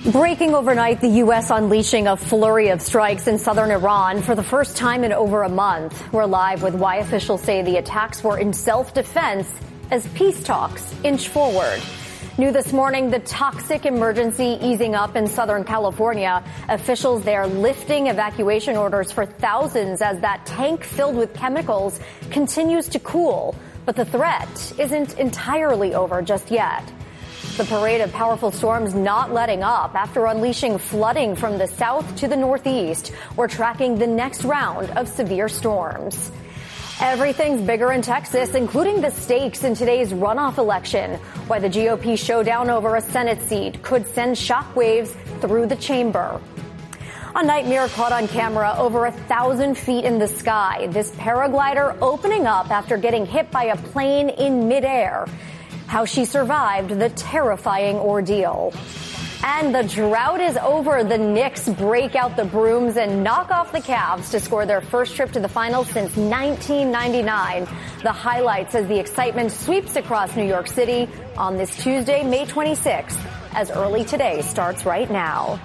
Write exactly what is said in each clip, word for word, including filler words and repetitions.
Breaking overnight, the U S unleashing a flurry of strikes in southern Iran for the first time in over a month. We're live with why officials say the attacks were in self-defense as peace talks inch forward. New this morning, the toxic emergency easing up in Southern California. Officials there lifting evacuation orders for thousands as that tank filled with chemicals continues to cool. But the threat isn't entirely over just yet. The parade of powerful storms not letting up after unleashing flooding from the south to the northeast. We're tracking the next round of severe storms. Everything's bigger in Texas, including the stakes in today's runoff election. Why the G O P showdown over a Senate seat could send shockwaves through the chamber. A nightmare caught on camera over a thousand feet in the sky. This paraglider opening up after getting hit by a plane in midair. How she survived the terrifying ordeal. And the drought is over. The Knicks break out the brooms and knock off the Cavs to score their first trip to the finals since nineteen ninety-nine. The highlights as the excitement sweeps across New York City on this Tuesday, May twenty-sixth, as Early Today starts right now.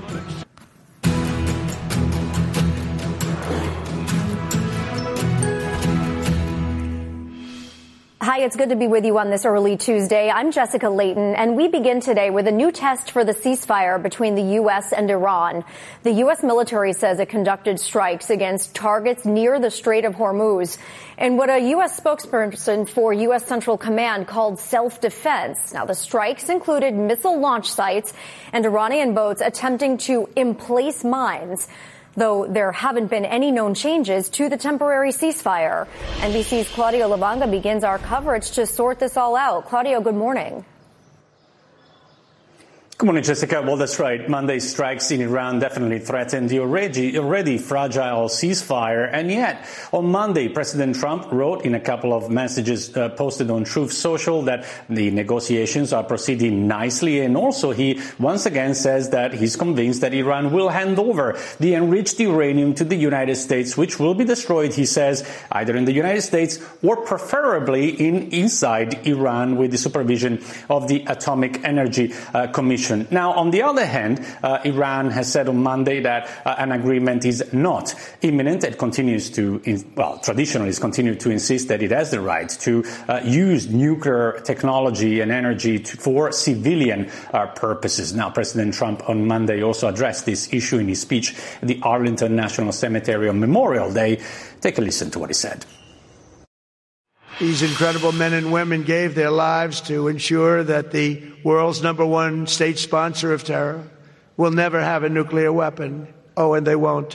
Hi, it's good to be with you on this early Tuesday. I'm Jessica Layton, and we begin today with a new test for the ceasefire between the U S and Iran. The U S military says it conducted strikes against targets near the Strait of Hormuz in what a U S spokesperson for U S Central Command called self-defense. Now, the strikes included missile launch sites and Iranian boats attempting to emplace mines, though there haven't been any known changes to the temporary ceasefire. N B C's Claudio Lavanga begins our coverage to sort this all out. Claudio, good morning. Good morning, Jessica. Well, that's right. Monday's strikes in Iran definitely threatened the already, already fragile ceasefire. And yet, on Monday, President Trump wrote in a couple of messages uh, posted on Truth Social that the negotiations are proceeding nicely. And also, he once again says that he's convinced that Iran will hand over the enriched uranium to the United States, which will be destroyed, he says, either in the United States or preferably in inside Iran with the supervision of the Atomic Energy uh, Commission. Now, on the other hand, uh, Iran has said on Monday that uh, an agreement is not imminent. It continues to, in, well, traditionally it's continued to insist that it has the right to uh, use nuclear technology and energy to, for civilian uh, purposes. Now, President Trump on Monday also addressed this issue in his speech at the Arlington National Cemetery on Memorial Day. Take a listen to what he said. These incredible men and women gave their lives to ensure that the world's number one state sponsor of terror will never have a nuclear weapon. Oh, and they won't.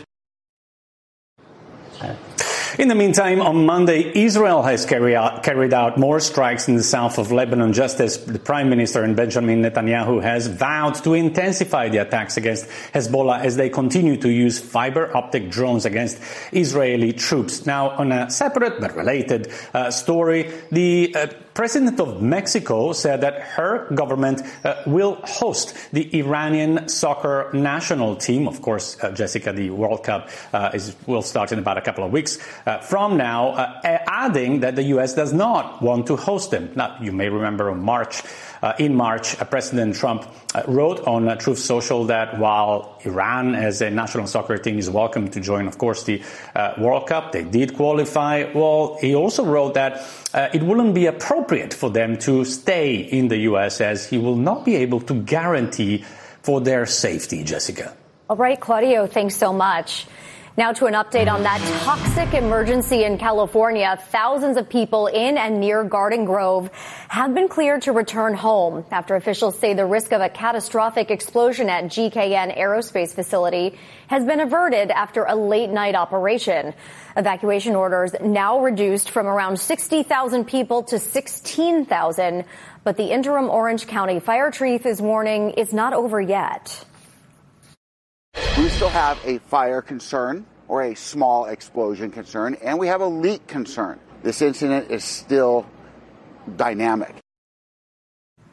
In the meantime, on Monday, Israel has carry out, carried out more strikes in the south of Lebanon, just as the Prime Minister and Benjamin Netanyahu has vowed to intensify the attacks against Hezbollah as they continue to use fiber optic drones against Israeli troops. Now, on a separate but related uh, story, the uh, President of Mexico said that her government uh, will host the Iranian soccer national team. Of course, uh, Jessica, the World Cup uh, is, will start in about a couple of weeks uh, from now, uh, adding that the U S does not want to host them. Now, you may remember on March, uh, in March, uh, President Trump uh, wrote on uh, Truth Social that while Iran as a national soccer team is welcome to join, of course, the uh, World Cup, they did qualify. Well, he also wrote that uh, it wouldn't be appropriate for them to stay in the U S as he will not be able to guarantee for their safety, Jessica. All right, Claudio, thanks so much. Now to an update on that toxic emergency in California. Thousands of people in and near Garden Grove have been cleared to return home after officials say the risk of a catastrophic explosion at G K N Aerospace facility has been averted after a late-night operation. Evacuation orders now reduced from around sixty thousand people to sixteen thousand, but the interim Orange County fire chief is warning it's not over yet. We still have a fire concern or a small explosion concern, and we have a leak concern. This incident is still dynamic.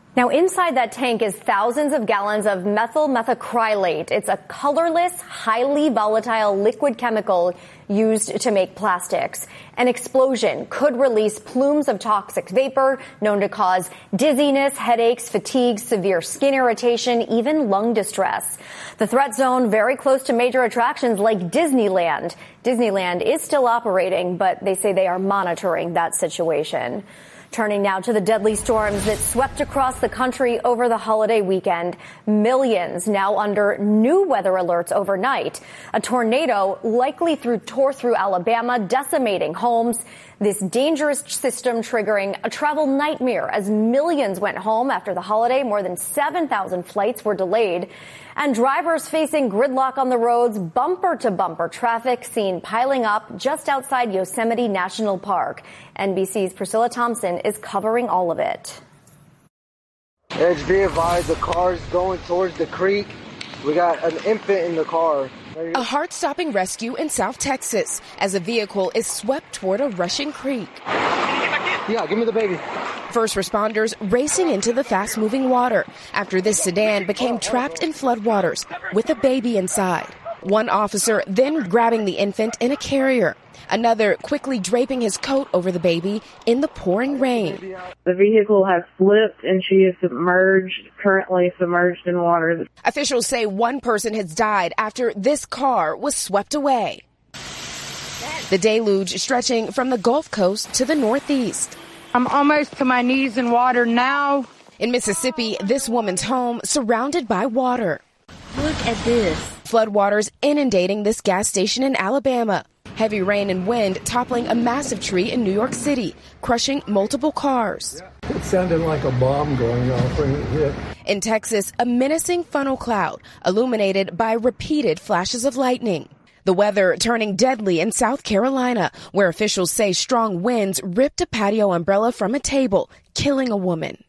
Now, inside that tank is thousands of gallons of methyl methacrylate. It's a colorless, highly volatile liquid chemical used to make plastics. An explosion could release plumes of toxic vapor known to cause dizziness, headaches, fatigue, severe skin irritation, even lung distress. The threat zone very close to major attractions like Disneyland. Disneyland is still operating, but they say they are monitoring that situation. Turning now to the deadly storms that swept across the country over the holiday weekend. Millions now under new weather alerts overnight. A tornado likely through, tore through Alabama, decimating homes. This dangerous system triggering a travel nightmare as millions went home after the holiday. More than seven thousand flights were delayed. And drivers facing gridlock on the roads, bumper-to-bumper traffic seen piling up just outside Yosemite National Park. N B C's Priscilla Thompson is covering all of it. Edge be advised, the car's going towards the creek. We got an infant in the car. A heart-stopping rescue in South Texas as a vehicle is swept toward a rushing creek. Yeah, give me the baby. First responders racing into the fast-moving water after this sedan became trapped in floodwaters with a baby inside. One officer then grabbing the infant in a carrier. Another quickly draping his coat over the baby in the pouring rain. The vehicle has slipped and she is submerged, currently submerged in water. Officials say one person has died after this car was swept away. The deluge stretching from the Gulf Coast to the Northeast. I'm almost to my knees in water now. In Mississippi, this woman's home surrounded by water. Look at this. Floodwaters inundating this gas station in Alabama. Heavy rain and wind toppling a massive tree in New York City, crushing multiple cars. It sounded like a bomb going off when it hit. In Texas, a menacing funnel cloud illuminated by repeated flashes of lightning. The weather turning deadly in South Carolina, where officials say strong winds ripped a patio umbrella from a table, killing a woman.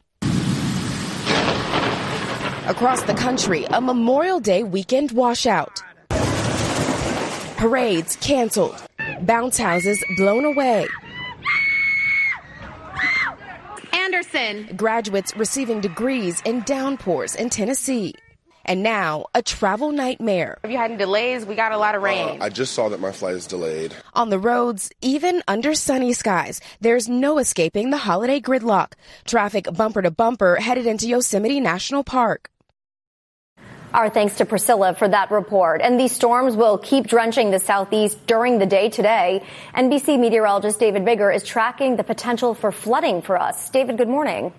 Across the country, a Memorial Day weekend washout. Parades canceled. Bounce houses blown away. Anderson. Graduates receiving degrees in downpours in Tennessee. And now, a travel nightmare. Have you had any delays? We got a lot of rain. Uh, I just saw that my flight is delayed. On the roads, even under sunny skies, there's no escaping the holiday gridlock. Traffic bumper to bumper headed into Yosemite National Park. Our thanks to Priscilla for that report. And these storms will keep drenching the southeast during the day today. N B C meteorologist David Bigger is tracking the potential for flooding for us. David, good morning.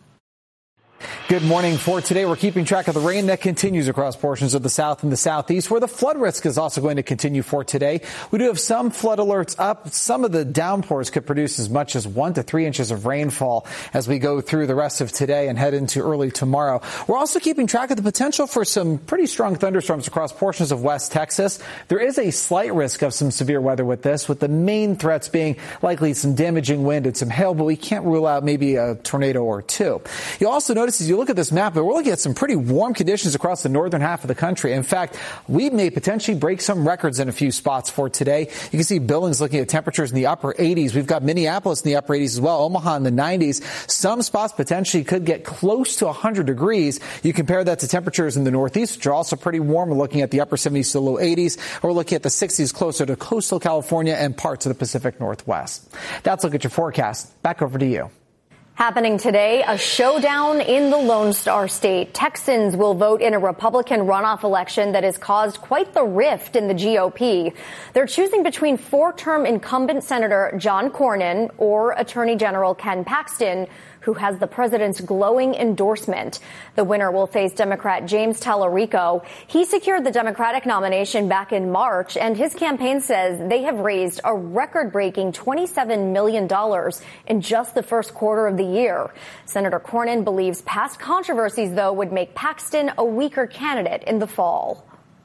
Good morning. For today, we're keeping track of the rain that continues across portions of the south and the southeast, where the flood risk is also going to continue for today. We do have some flood alerts up. Some of the downpours could produce as much as one to three inches of rainfall as we go through the rest of today and head into early tomorrow. We're also keeping track of the potential for some pretty strong thunderstorms across portions of West Texas. There is a slight risk of some severe weather with this, with the main threats being likely some damaging wind and some hail, but we can't rule out maybe a tornado or two. You'll also notice as you look at this map, but we're looking at some pretty warm conditions across the northern half of the country. In fact, we may potentially break some records in a few spots for today. You can see Billings looking at temperatures in the upper eighties. We've got Minneapolis in the upper eighties as well. Omaha in the nineties. Some spots potentially could get close to one hundred degrees. You compare that to temperatures in the northeast, which are also pretty warm. We're looking at the upper seventies to low eighties. We're looking at the sixties closer to coastal California and parts of the Pacific Northwest. That's a look at your forecast. Back over to you. Happening today, a showdown in the Lone Star State. Texans will vote in a Republican runoff election that has caused quite the rift in the G O P. They're choosing between four-term incumbent Senator John Cornyn or Attorney General Ken Paxton, who has the president's glowing endorsement. The winner will face Democrat James Tallarico. He secured the Democratic nomination back in March, and his campaign says they have raised a record-breaking twenty-seven million dollars in just the first quarter of the year. Senator Cornyn believes past controversies, though, would make Paxton a weaker candidate in the fall.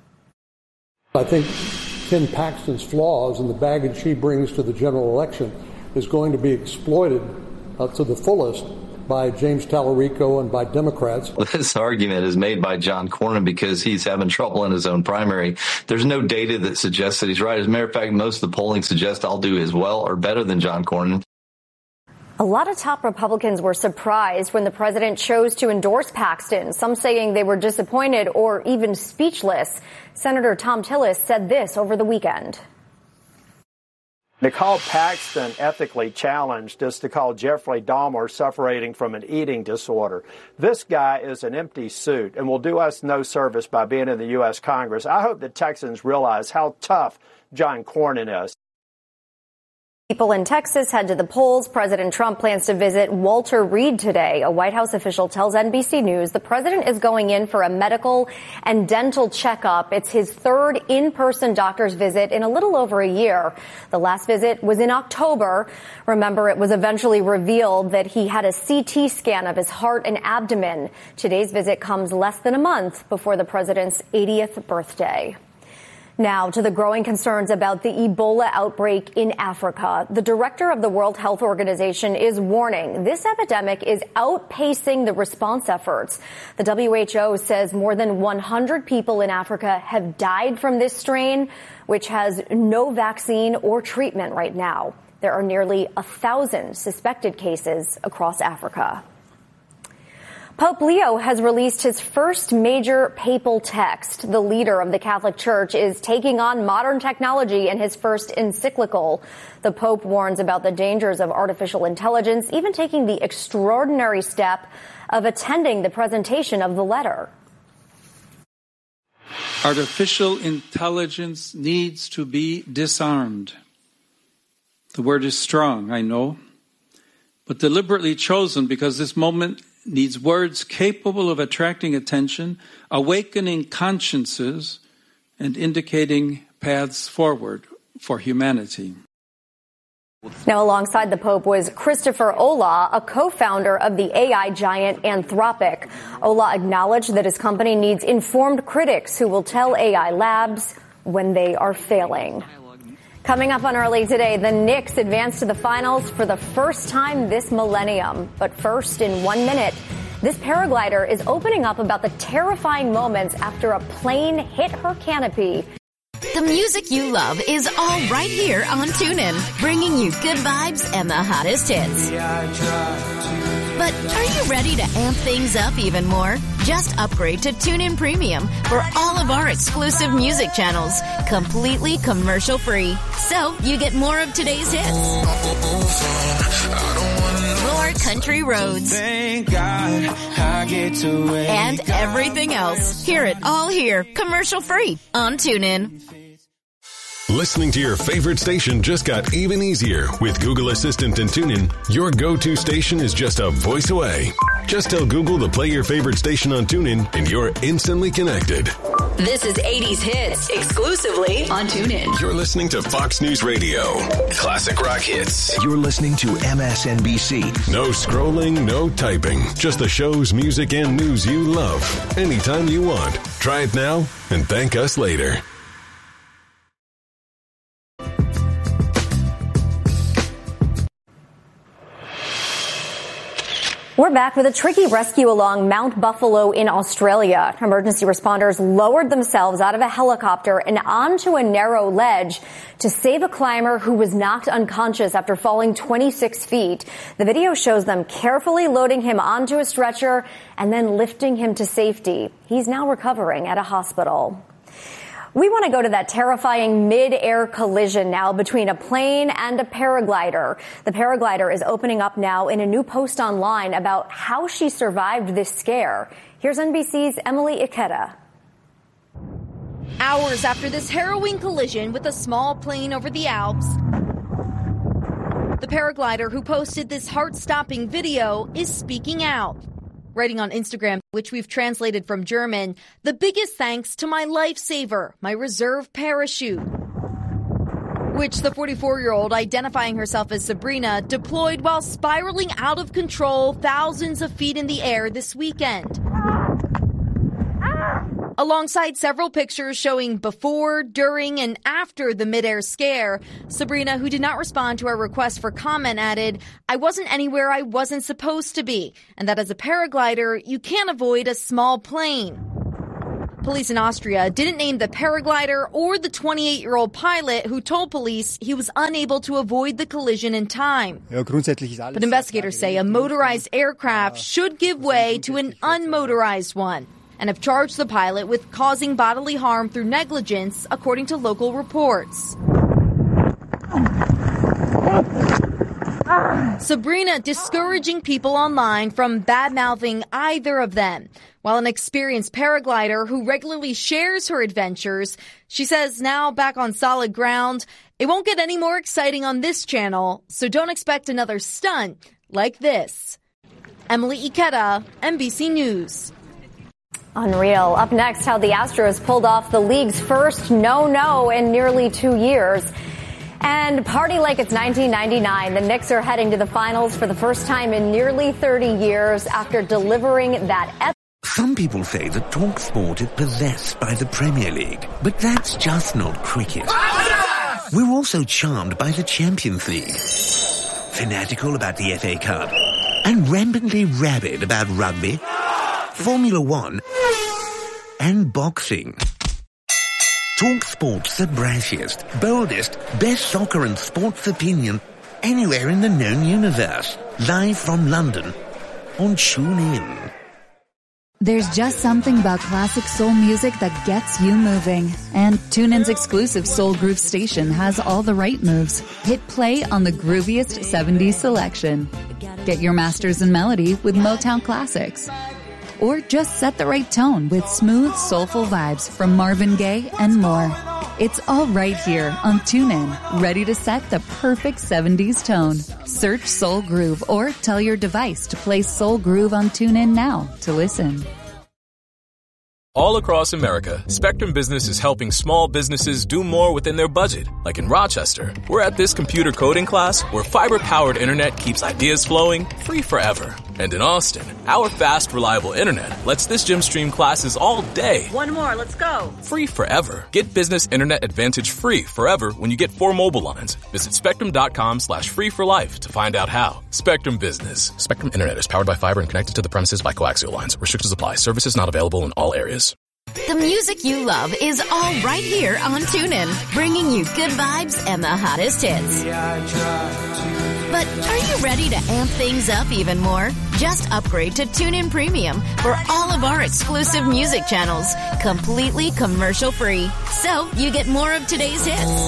I think Ken Paxton's flaws and the baggage he brings to the general election is going to be exploited Uh, to the fullest by James Tallarico and by Democrats. Well, this argument is made by John Cornyn because he's having trouble in his own primary. There's no data that suggests that he's right. As a matter of fact, most of the polling suggests I'll do as well or better than John Cornyn. A lot of top Republicans were surprised when the president chose to endorse Paxton, some saying they were disappointed or even speechless. Senator Thom Tillis said this over the weekend. To call Paxton ethically challenged is to call Jeffrey Dahmer suffering from an eating disorder. This guy is an empty suit and will do us no service by being in the U S Congress. I hope that Texans realize how tough John Cornyn is. People in Texas head to the polls. President Trump plans to visit Walter Reed today. A White House official tells N B C News the president is going in for a medical and dental checkup. It's his third in-person doctor's visit in a little over a year. The last visit was in October. Remember, it was eventually revealed that he had a C T scan of his heart and abdomen. Today's visit comes less than a month before the president's eightieth birthday. Now to the growing concerns about the Ebola outbreak in Africa. The director of the World Health Organization is warning this epidemic is outpacing the response efforts. The W H O says more than one hundred people in Africa have died from this strain, which has no vaccine or treatment right now. There are nearly a thousand suspected cases across Africa. Pope Leo has released his first major papal text. The leader of the Catholic Church is taking on modern technology in his first encyclical. The Pope warns about the dangers of artificial intelligence, even taking the extraordinary step of attending the presentation of the letter. Artificial intelligence needs to be disarmed. The word is strong, I know, but deliberately chosen because this moment needs words capable of attracting attention, awakening consciences, and indicating paths forward for humanity. Now, alongside the Pope was Christopher Olah, a co-founder of the A I giant Anthropic. Olah acknowledged that his company needs informed critics who will tell A I labs when they are failing. Coming up on Early Today, the Knicks advance to the finals for the first time this millennium. But first, in one minute, this paraglider is opening up about the terrifying moments after a plane hit her canopy. The music you love is all right here on TuneIn, bringing you good vibes and the hottest hits. But are you ready to amp things up even more? Just upgrade to TuneIn Premium for all of our exclusive music channels, completely commercial-free. So you get more of today's hits, more country roads, and everything else. Hear it all here, commercial-free on TuneIn. Listening to your favorite station just got even easier with Google Assistant and TuneIn. Your go-to station is just a voice away. Just tell Google to play your favorite station on TuneIn and you're instantly connected. This is eighties Hits, exclusively on TuneIn. You're listening to Fox News Radio. Classic rock hits. You're listening to M S N B C. No scrolling, no typing. Just the shows, music, and news you love. Anytime you want. Try it now and thank us later. We're back with a tricky rescue along Mount Buffalo in Australia. Emergency responders lowered themselves out of a helicopter and onto a narrow ledge to save a climber who was knocked unconscious after falling twenty-six feet. The video shows them carefully loading him onto a stretcher and then lifting him to safety. He's now recovering at a hospital. We want to go to that terrifying mid-air collision now between a plane and a paraglider. The paraglider is opening up now in a new post online about how she survived this scare. Here's N B C's Emily Ikeda. Hours after this harrowing collision with a small plane over the Alps, the paraglider who posted this heart-stopping video is speaking out. Writing on Instagram, which we've translated from German, the biggest thanks to my lifesaver, my reserve parachute, which the forty-four-year-old, identifying herself as Sabrina, deployed while spiraling out of control thousands of feet in the air this weekend. Alongside several pictures showing before, during, and after the midair scare, Sabrina, who did not respond to our request for comment, added, "I wasn't anywhere I wasn't supposed to be, and that as a paraglider, you can't avoid a small plane." Police in Austria didn't name the paraglider or the twenty-eight-year-old pilot who told police he was unable to avoid the collision in time. But investigators say a motorized aircraft should give way to an unmotorized one and have charged the pilot with causing bodily harm through negligence, according to local reports. Sabrina discouraging people online from bad-mouthing either of them. While an experienced paraglider who regularly shares her adventures, she says now back on solid ground, it won't get any more exciting on this channel, so don't expect another stunt like this. Emily Ikeda, N B C News. Unreal. Up next, how the Astros pulled off the league's first no-no in nearly two years. And party like it's nineteen ninety-nine. The Knicks are heading to the finals for the first time in nearly thirty years after delivering that epic. Some people say that TalkSport is possessed by the Premier League, but that's just not cricket. We're also charmed by the Champions League, fanatical about the F A Cup, and rampantly rabid about rugby, Formula One, and boxing. TalkSport's the brashiest, boldest, best soccer and sports opinion anywhere in the known universe. Live from London on TuneIn. There's just something about classic soul music that gets you moving. And TuneIn's exclusive Soul Groove station has all the right moves. Hit play on the grooviest seventies selection. Get your masters in melody with Motown classics. Or just set the right tone with smooth, soulful vibes from Marvin Gaye and more. It's all right here on TuneIn, ready to set the perfect seventies tone. Search Soul Groove or tell your device to play Soul Groove on TuneIn now to listen. All across America, Spectrum Business is helping small businesses do more within their budget. Like in Rochester, we're at this computer coding class where fiber-powered internet keeps ideas flowing free forever. And in Austin, our fast, reliable internet lets this gym stream classes all day. One more, let's go. Free forever. Get Business Internet Advantage free forever when you get four mobile lines. Visit spectrum.com slash free for life to find out how. Spectrum Business. Spectrum Internet is powered by fiber and connected to the premises by coaxial lines. Restrictions apply. Services not available in all areas. The music you love is all right here on TuneIn, bringing you good vibes and the hottest hits. But are you ready to amp things up even more? Just upgrade to TuneIn Premium for all of our exclusive music channels, completely commercial-free. So you get more of today's hits,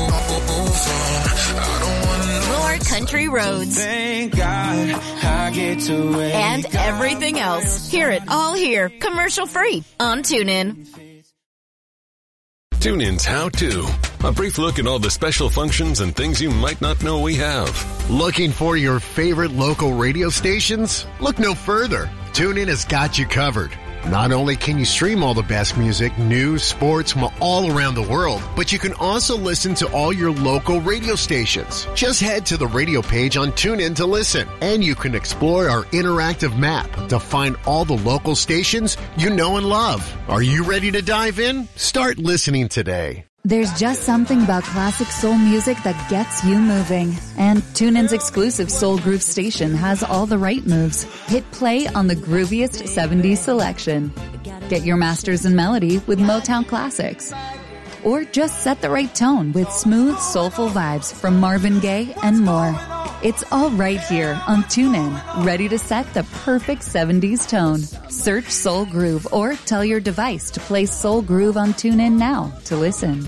more country roads, Thank God I get to and everything else. Hear it all here, commercial-free on TuneIn. TuneIn's How To. A brief look at all the special functions and things you might not know we have. Looking for your favorite local radio stations? Look no further. TuneIn has got you covered. Not only can you stream all the best music, news, sports from all around the world, but you can also listen to all your local radio stations. Just head to the radio page on TuneIn to listen, and you can explore our interactive map to find all the local stations you know and love. Are you ready to dive in? Start listening today. There's just something about classic soul music that gets you moving. And TuneIn's exclusive Soul Groove station has all the right moves. Hit play on the grooviest seventies selection. Get your masters in melody with Motown classics. Or just set the right tone with smooth, soulful vibes from Marvin Gaye and more. It's all right here on TuneIn, ready to set the perfect seventies tone. Search Soul Groove or tell your device to play Soul Groove on TuneIn now to listen.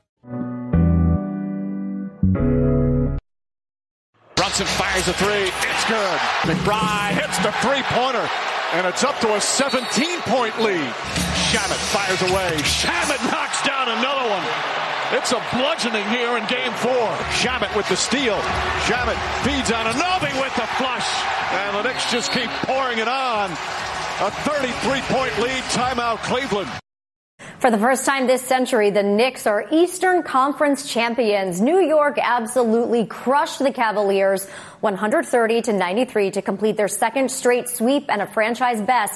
Brunson fires a three. It's good. McBride hits the three-pointer, and it's up to a seventeen-point lead. Shamet fires away. Shamet knocks down another one. It's a bludgeoning here in game four. Shamet with the steal. Shamet feeds on another with the flush. And the Knicks just keep pouring it on. A thirty-three point lead. Timeout Cleveland. For the first time this century, the Knicks are Eastern Conference champions. New York absolutely crushed the Cavaliers one thirty to ninety-three to complete their second straight sweep and a franchise best.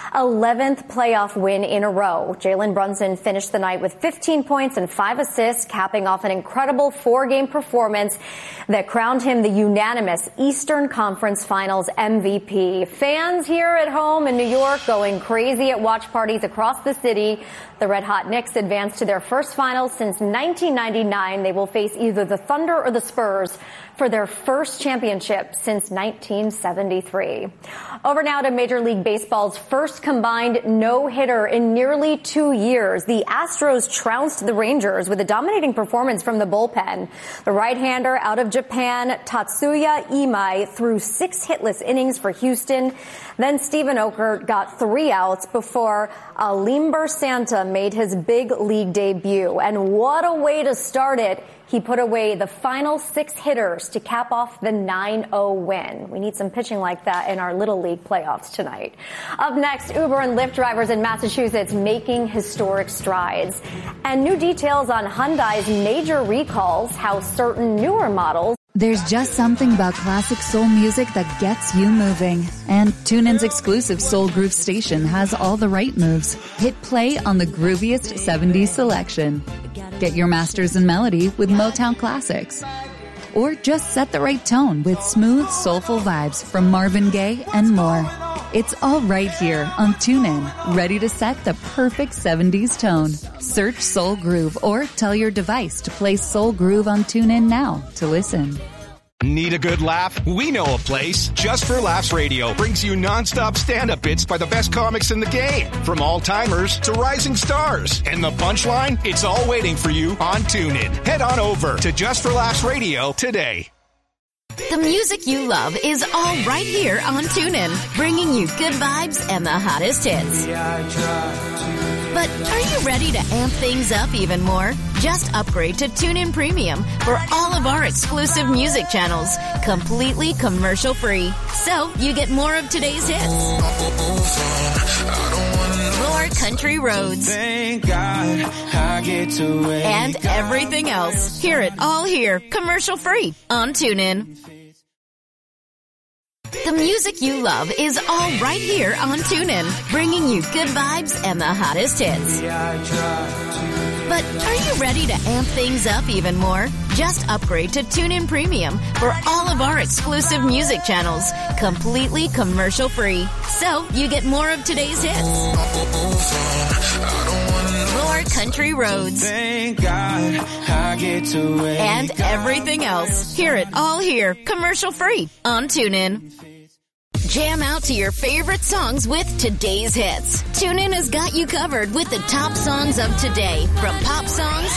eleventh playoff win in a row. Jalen Brunson finished the night with fifteen points and five assists, capping off an incredible four-game performance that crowned him the unanimous Eastern Conference Finals M V P. Fans here at home in New York going crazy at watch parties across the city. The Red Hot Knicks advanced to their first finals since nineteen ninety-nine. They will face either the Thunder or the Spurs for their first championship since nineteen seventy-three. Over now to Major League Baseball's first combined no-hitter in nearly two years. The Astros trounced the Rangers with a dominating performance from the bullpen. The right-hander out of Japan, Tatsuya Imai, threw six hitless innings for Houston. Then Stephen Okert got three outs before Alimber Santa made his big league debut. And what a way to start it. He put away the final six hitters to cap off the nine oh win. We need some pitching like that in our Little League playoffs tonight. Up next, Uber and Lyft drivers in Massachusetts making historic strides. And new details on Hyundai's major recalls, how certain newer models. There's just something about classic soul music that gets you moving. And TuneIn's exclusive Soul Groove station has all the right moves. Hit play on the grooviest seventies selection. Get your masters in melody with Motown Classics. Or just set the right tone with smooth, soulful vibes from Marvin Gaye and more. It's all right here on TuneIn, ready to set the perfect seventies tone. Search Soul Groove or tell your device to play Soul Groove on TuneIn now to listen. Need a good laugh? We know a place. Just for Laughs Radio brings you nonstop stand-up bits by the best comics in the game. From all-timers to rising stars. And the punchline? It's all waiting for you on TuneIn. Head on over to Just for Laughs Radio today. The music you love is all right here on TuneIn, bringing you good vibes and the hottest hits. But are you ready to amp things up even more? Just upgrade to TuneIn Premium for all of our exclusive music channels, completely commercial-free. So you get more of today's hits, more country roads, Thank God I get to wake and everything else. Hear it all here, commercial-free on TuneIn. The music you love is all right here on TuneIn, bringing you good vibes and the hottest hits. But are you ready to amp things up even more? Just upgrade to TuneIn Premium for all of our exclusive music channels, completely commercial-free. So you get more of today's hits, more country roads, Thank God I get to wake and everything else. Hear it all here, commercial-free on TuneIn. Jam out to your favorite songs with today's hits. TuneIn has got you covered with the top songs of today, from pop songs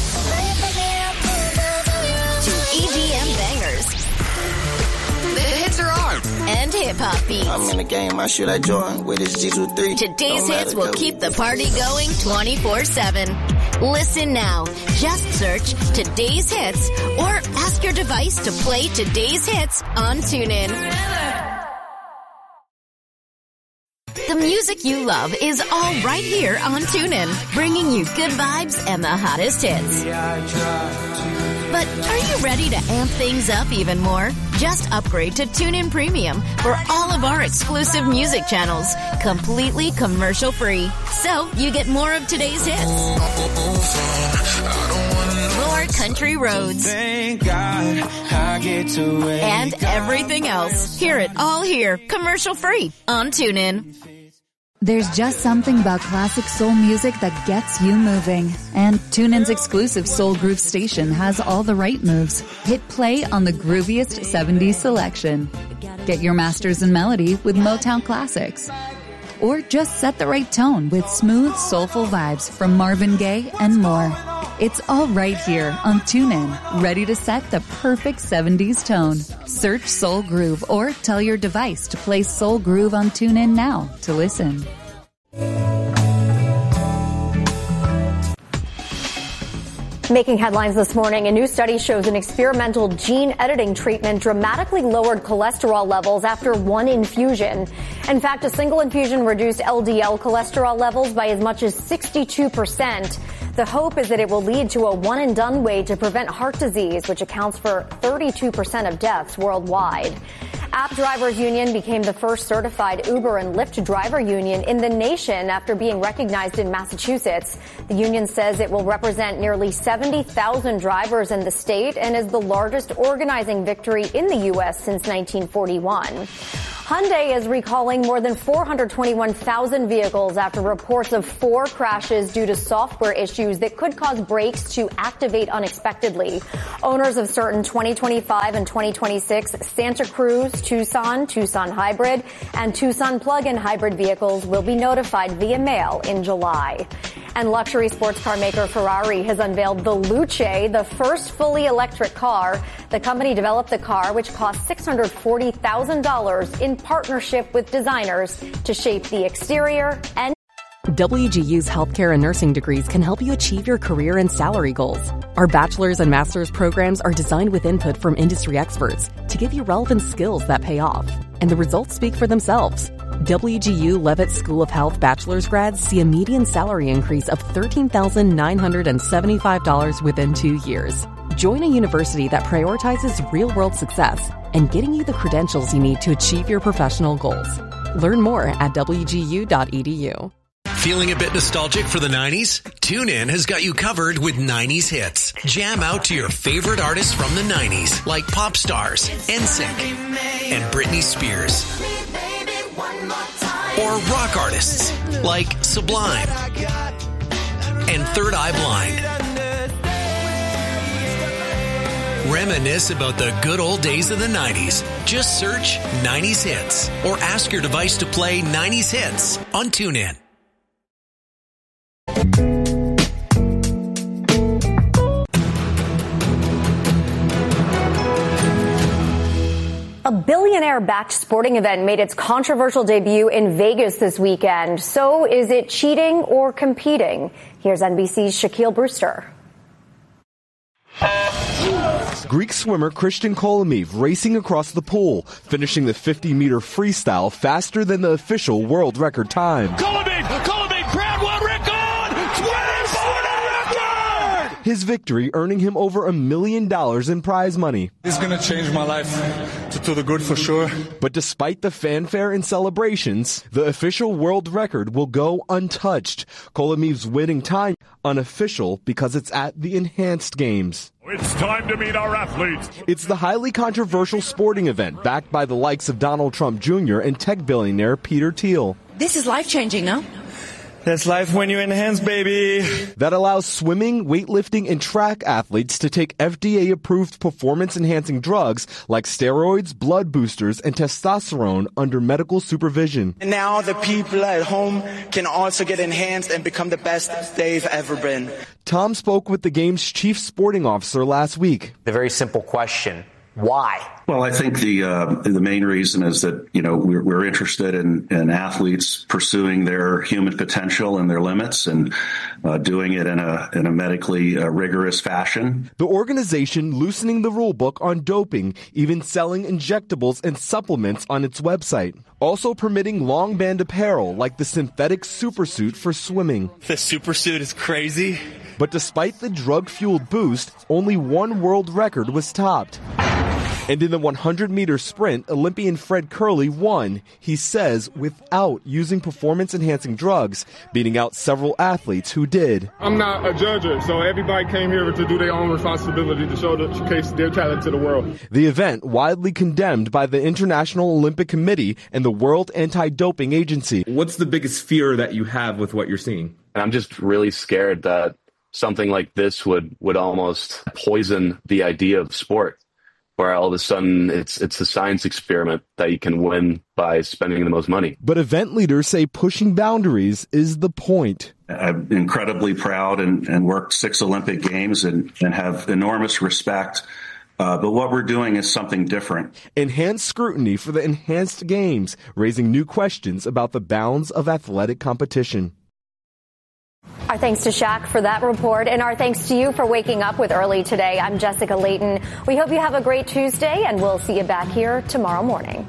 to E D M bangers. The hits are on. And hip-hop beats. I'm in the game, I should I join with this G two three. Today's hits will keep the party going twenty-four seven. Listen now. Just search Today's Hits or ask your device to play Today's Hits on TuneIn. The music you love is all right here on TuneIn, bringing you good vibes and the hottest hits. But are you ready to amp things up even more? Just upgrade to TuneIn Premium for all of our exclusive music channels, completely commercial-free. So you get more of today's hits, more country roads, Thank God I get to wake and everything else. Hear it all here, commercial-free on TuneIn. There's just something about classic soul music that gets you moving. And TuneIn's exclusive Soul Groove station has all the right moves. Hit play on the grooviest seventies selection. Get your masters in melody with Motown Classics. Or just set the right tone with smooth, soulful vibes from Marvin Gaye and more. It's all right here on TuneIn, ready to set the perfect seventies tone. Search Soul Groove or tell your device to play Soul Groove on TuneIn now to listen. Making headlines this morning, a new study shows an experimental gene editing treatment dramatically lowered cholesterol levels after one infusion. In fact, a single infusion reduced L D L cholesterol levels by as much as sixty-two percent. The hope is that it will lead to a one-and-done way to prevent heart disease, which accounts for thirty-two percent of deaths worldwide. App Drivers Union became the first certified Uber and Lyft driver union in the nation after being recognized in Massachusetts. The union says it will represent nearly seventy thousand drivers in the state and is the largest organizing victory in the U S since nineteen forty-one. Hyundai is recalling more than four hundred twenty-one thousand vehicles after reports of four crashes due to software issues that could cause brakes to activate unexpectedly. Owners of certain twenty twenty-five and twenty twenty-six Santa Cruz, Tucson, Tucson Hybrid, and Tucson plug-in hybrid vehicles will be notified via mail in July. And luxury sports car maker Ferrari has unveiled the Luce, the first fully electric car. The company developed the car, which cost six hundred forty thousand dollars in partnership with designers to shape the exterior and W G U's healthcare and nursing degrees can help you achieve your career and salary goals. Our bachelor's and master's programs are designed with input from industry experts to give you relevant skills that pay off. And the results speak for themselves. W G U Levitt School of Health bachelor's grads see a median salary increase of thirteen thousand nine hundred seventy-five dollars within two years. Join a university that prioritizes real-world success and getting you the credentials you need to achieve your professional goals. Learn more at w g u dot e d u. Feeling a bit nostalgic for the nineties? TuneIn has got you covered with nineties hits. Jam out to your favorite artists from the nineties, like pop stars, N Sync, and Britney Spears. Or rock artists, like Sublime and Third Eye Blind. Reminisce about the good old days of the nineties. Just search nineties hits or ask your device to play nineties hits on TuneIn. A billionaire-backed sporting event made its controversial debut in Vegas this weekend. So is it cheating or competing? Here's N B C's Shaquille Brewster. Greek swimmer Christian Kolomeev racing across the pool, finishing the fifty-meter freestyle faster than the official world record time. Kolomeev! Kolomeev! Brad world record! twenty-four record! His victory earning him over a million dollars in prize money. It's going to change my life to, to the good for sure. But despite the fanfare and celebrations, the official world record will go untouched. Kolomeev's winning time unofficial because it's at the Enhanced Games. It's time to meet our athletes. It's the highly controversial sporting event backed by the likes of Donald Trump Junior and tech billionaire Peter Thiel. This is life-changing, no? That's life when you enhance, baby. That allows swimming, weightlifting, and track athletes to take F D A-approved performance-enhancing drugs like steroids, blood boosters, and testosterone under medical supervision. And now the people at home can also get enhanced and become the best they've ever been. Tom spoke with the game's chief sporting officer last week. The very simple question, why? Well, I think the uh, the main reason is that, you know, we're, we're interested in, in athletes pursuing their human potential and their limits and uh, doing it in a in a medically uh, rigorous fashion. The organization loosening the rule book on doping, even selling injectables and supplements on its website. Also permitting long band apparel like the synthetic supersuit for swimming. The supersuit is crazy. But despite the drug-fueled boost, only one world record was topped. And in the one hundred meter sprint, Olympian Fred Kerley won, he says, without using performance-enhancing drugs, beating out several athletes who did. I'm not a judger, so everybody came here to do their own responsibility to show the, showcase their talent to the world. The event widely condemned by the International Olympic Committee and the World Anti-Doping Agency. What's the biggest fear that you have with what you're seeing? I'm just really scared that something like this would, would almost poison the idea of sport, where all of a sudden it's it's a science experiment that you can win by spending the most money. But event leaders say pushing boundaries is the point. I'm incredibly proud and, and worked six Olympic Games and, and have enormous respect. Uh, but what we're doing is something different. Enhanced scrutiny for the Enhanced Games, raising new questions about the bounds of athletic competition. Our thanks to Shaq for that report, and our thanks to you for waking up with Early today. I'm Jessica Layton. We hope you have a great Tuesday, and we'll see you back here tomorrow morning.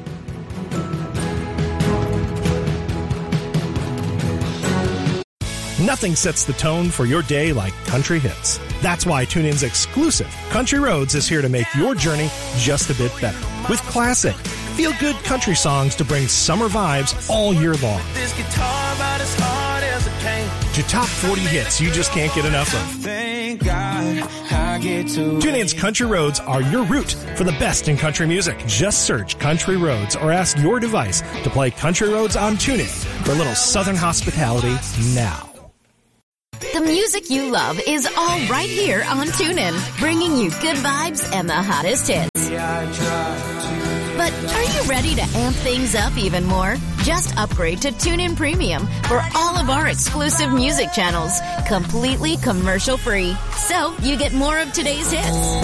Nothing sets the tone for your day like country hits. That's why TuneIn's exclusive Country Roads is here to make your journey just a bit better. with classic, feel-good country songs to bring summer vibes all year long. This guitar about as hard as a cane. To top forty hits you just can't get enough of. Thank God I get to TuneIn's Country Roads are your route for the best in country music. Just search Country Roads or ask your device to play Country Roads on TuneIn for a little Southern hospitality now. The music you love is all right here on TuneIn, bringing you good vibes and the hottest hits. But are you ready to amp things up even more? Just upgrade to TuneIn Premium for all of our exclusive music channels, completely commercial-free. So you get more of today's hits,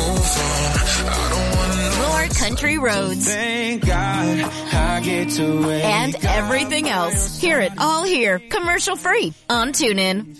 more country roads, Thank God I get to and everything else. Hear it all here, commercial-free on TuneIn.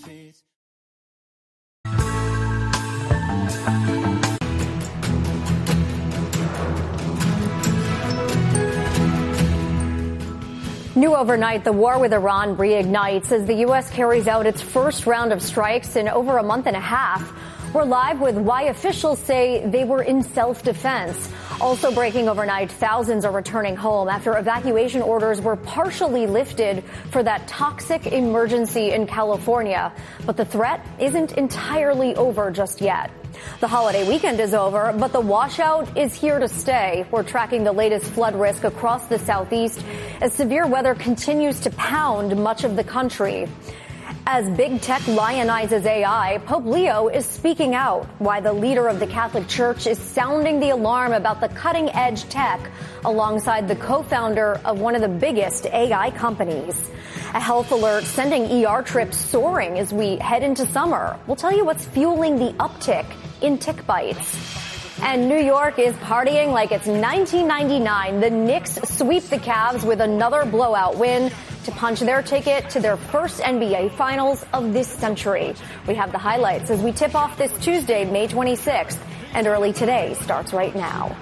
New overnight, the war with Iran reignites as the U S carries out its first round of strikes in over a month and a half. We're live with why officials say they were in self-defense. Also breaking overnight, thousands are returning home after evacuation orders were partially lifted for that toxic emergency in California. But the threat isn't entirely over just yet. The holiday weekend is over, but the washout is here to stay. We're tracking the latest flood risk across the southeast as severe weather continues to pound much of the country. As big tech lionizes A I, Pope Leo is speaking out why the leader of the Catholic Church is sounding the alarm about the cutting-edge tech alongside the co-founder of one of the biggest A I companies. A health alert sending E R trips soaring as we head into summer. We'll tell you what's fueling the uptick in tick bites. And New York is partying like it's nineteen ninety-nine. The Knicks sweep the Cavs with another blowout win to punch their ticket to their first N B A Finals of this century. We have the highlights as we tip off this Tuesday, May twenty-sixth, and early today starts right now.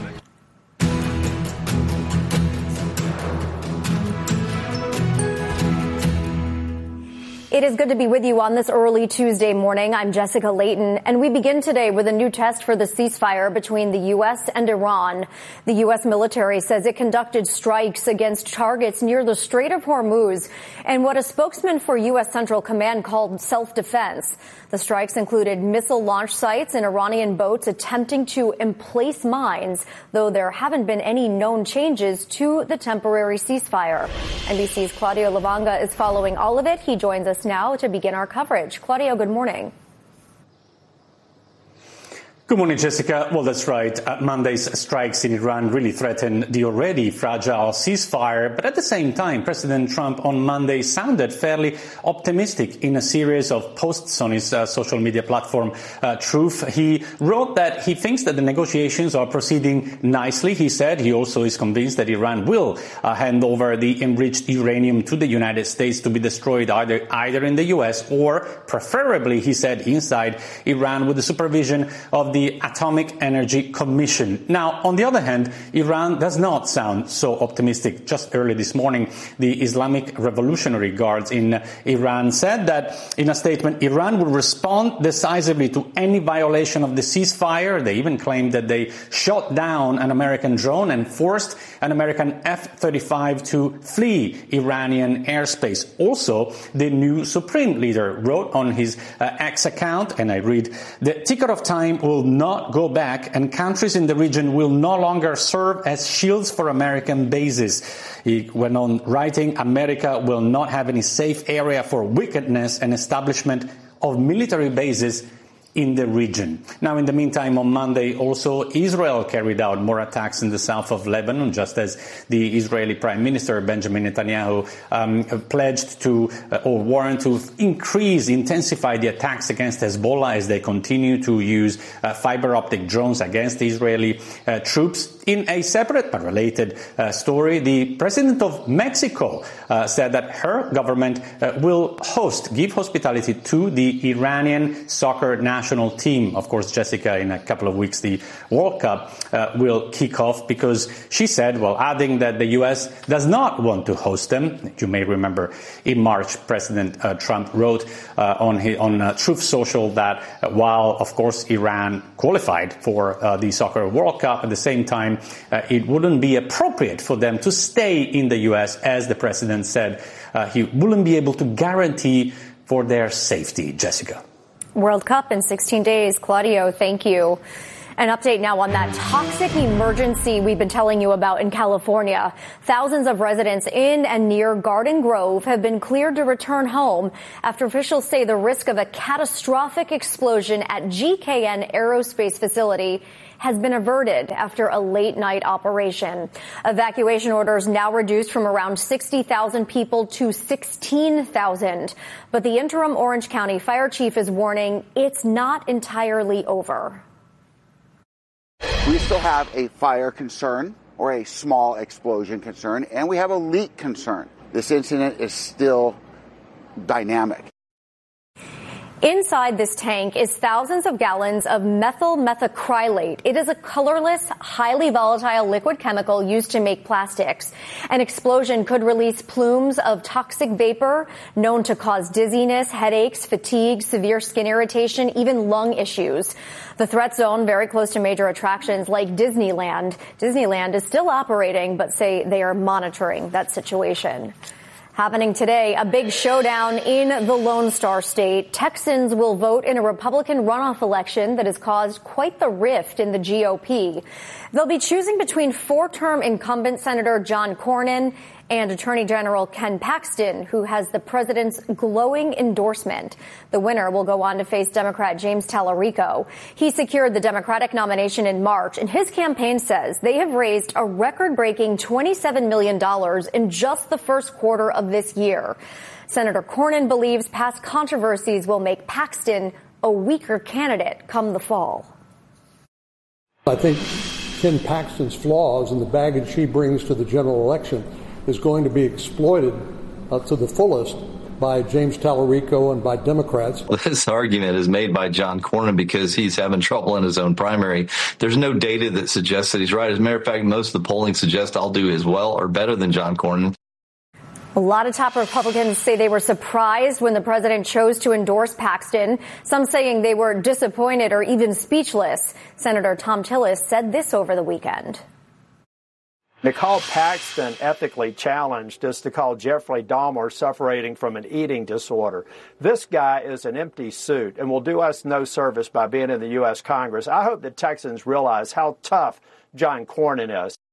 It is good to be with you on this early Tuesday morning. I'm Jessica Layton, and we begin today with a new test for the ceasefire between the U S and Iran. The U S military says it conducted strikes against targets near the Strait of Hormuz and what a spokesman for U S Central Command called self-defense. The strikes included missile launch sites and Iranian boats attempting to emplace mines, though there haven't been any known changes to the temporary ceasefire. N B C's Claudio Lavanga is following all of it. He joins us now to begin our coverage. Claudio, good morning. Good morning, Jessica. Well, that's right. Uh, Monday's strikes in Iran really threatened the already fragile ceasefire. But at the same time, President Trump on Monday sounded fairly optimistic in a series of posts on his uh, social media platform, uh, Truth. He wrote that he thinks that the negotiations are proceeding nicely. He said he also is convinced that Iran will uh, hand over the enriched uranium to the United States to be destroyed either, either in the U S or preferably, he said, inside Iran with the supervision of the Atomic Energy Commission. Now, on the other hand, Iran does not sound so optimistic. Just early this morning, the Islamic Revolutionary Guards in Iran said that in a statement, Iran will respond decisively to any violation of the ceasefire. They even claimed that they shot down an American drone and forced an American F thirty-five to flee Iranian airspace. Also, the new Supreme Leader wrote on his uh, X account, and I read, "The ticker of time will not go back, and countries in the region will no longer serve as shields for American bases." He went on writing, "America will not have any safe area for wickedness and establishment of military bases in the region." Now, in the meantime, on Monday, also Israel carried out more attacks in the south of Lebanon, just as the Israeli Prime Minister Benjamin Netanyahu um, pledged to uh, or warned to increase, intensify the attacks against Hezbollah as they continue to use uh, fiber optic drones against Israeli uh, troops. In a separate but related uh, story, the president of Mexico uh, said that her government uh, will host, give hospitality to the Iranian soccer national team. Of course, Jessica, in a couple of weeks, the World Cup uh, will kick off because she said, well, adding that the U S does not want to host them. You may remember in March, President uh, Trump wrote uh, on his, on uh, Truth Social that uh, while, of course, Iran qualified for uh, the Soccer World Cup, at the same time, time, uh, it wouldn't be appropriate for them to stay in the U S, as the president said. Uh, he wouldn't be able to guarantee for their safety. Jessica. World Cup in sixteen days. Claudio, thank you. An update now on that toxic emergency we've been telling you about in California. Thousands of residents in and near Garden Grove have been cleared to return home after officials say the risk of a catastrophic explosion at G K N Aerospace facility has been averted after a late-night operation. Evacuation orders now reduced from around sixty thousand people to sixteen thousand. But the interim Orange County fire chief is warning it's not entirely over. We still have a fire concern or a small explosion concern, and we have a leak concern. This incident is still dynamic. Inside this tank is thousands of gallons of methyl methacrylate. It is a colorless, highly volatile liquid chemical used to make plastics. An explosion could release plumes of toxic vapor known to cause dizziness, headaches, fatigue, severe skin irritation, even lung issues. The threat zone very close to major attractions like Disneyland. Disneyland is still operating, but say they are monitoring that situation. Happening today, a big showdown in the Lone Star State. Texans will vote in a Republican runoff election that has caused quite the rift in the G O P. They'll be choosing between four-term incumbent Senator John Cornyn and Attorney General Ken Paxton, who has the president's glowing endorsement. The winner will go on to face Democrat James Tallarico. He secured the Democratic nomination in March, and his campaign says they have raised a record-breaking twenty-seven million dollars in just the first quarter of this year. Senator Cornyn believes past controversies will make Paxton a weaker candidate come the fall. I think Ken Paxton's flaws and the baggage he brings to the general election is going to be exploited uh, to the fullest by James Tallarico and by Democrats. This argument is made by John Cornyn because he's having trouble in his own primary. There's no data that suggests that he's right. As a matter of fact, most of the polling suggests I'll do as well or better than John Cornyn. A lot of top Republicans say they were surprised when the president chose to endorse Paxton, some saying they were disappointed or even speechless. Senator Thom Tillis said this over the weekend. To call Paxton ethically challenged is to call Jeffrey Dahmer suffering from an eating disorder. This guy is an empty suit and will do us no service by being in the U S Congress. I hope that Texans realize how tough John Cornyn is.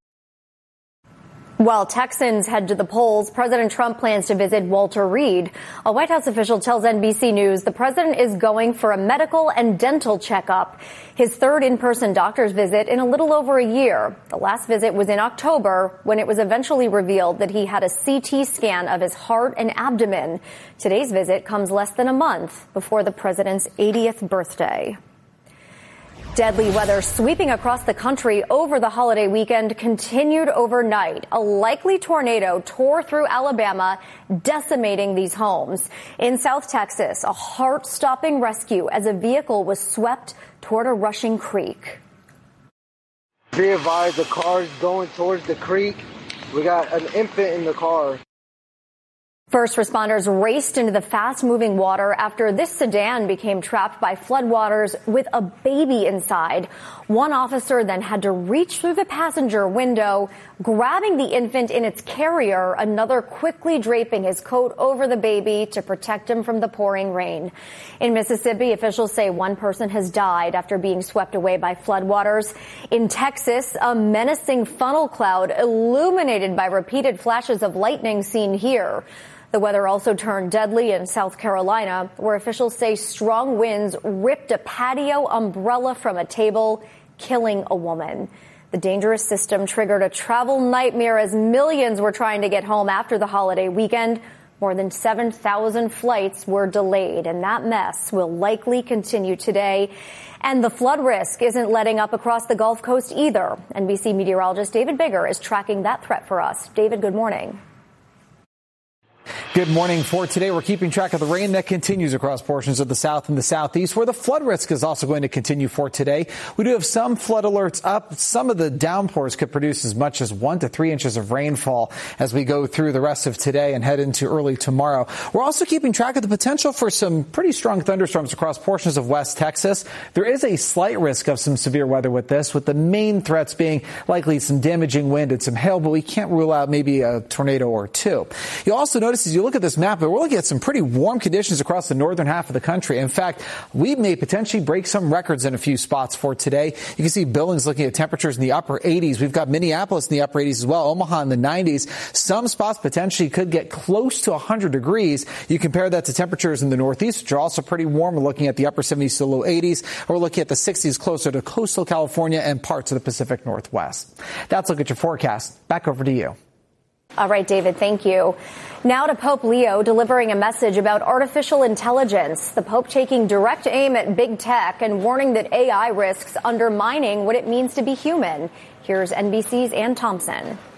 While Texans head to the polls, President Trump plans to visit Walter Reed. A White House official tells N B C News the president is going for a medical and dental checkup, his third in-person doctor's visit in a little over a year. The last visit was in October when it was eventually revealed that he had a C T scan of his heart and abdomen. Today's visit comes less than a month before the president's eightieth birthday. Deadly weather sweeping across the country over the holiday weekend continued overnight. A likely tornado tore through Alabama, decimating these homes. In South Texas, a heart-stopping rescue as a vehicle was swept toward a rushing creek. Be advised, the car's going towards the creek. We got an infant in the car. First responders raced into the fast-moving water after this sedan became trapped by floodwaters with a baby inside. One officer then had to reach through the passenger window, grabbing the infant in its carrier, another quickly draping his coat over the baby to protect him from the pouring rain. In Mississippi, officials say one person has died after being swept away by floodwaters. In Texas, a menacing funnel cloud illuminated by repeated flashes of lightning seen here. The weather also turned deadly in South Carolina, where officials say strong winds ripped a patio umbrella from a table, killing a woman. The dangerous system triggered a travel nightmare as millions were trying to get home after the holiday weekend. More than seven thousand flights were delayed, and that mess will likely continue today. And the flood risk isn't letting up across the Gulf Coast either. N B C meteorologist David Bigger is tracking that threat for us. David, good morning. Good morning. For today, we're keeping track of the rain that continues across portions of the south and the southeast, where the flood risk is also going to continue for today. We do have some flood alerts up. Some of the downpours could produce as much as one to three inches of rainfall as we go through the rest of today and head into early tomorrow. We're also keeping track of the potential for some pretty strong thunderstorms across portions of West Texas. There is a slight risk of some severe weather with this, with the main threats being likely some damaging wind and some hail, but we can't rule out maybe a tornado or two. You'll also notice as you look at this map, but we're looking at some pretty warm conditions across the northern half of the country. In fact, we may potentially break some records in a few spots for today. You can see Billings looking at temperatures in the upper eighties. We've got Minneapolis in the upper eighties as well. Omaha in the nineties. Some spots potentially could get close to one hundred degrees. You compare that to temperatures in the northeast, which are also pretty warm. We're looking at the upper seventies to low eighties. We're looking at the sixties closer to coastal California and parts of the Pacific Northwest. That's a look at your forecast. Back over to you. All right, David, thank you. Now to Pope Leo delivering a message about artificial intelligence. The Pope taking direct aim at big tech and warning that A I risks undermining what it means to be human. Here's N B C's Ann Thompson.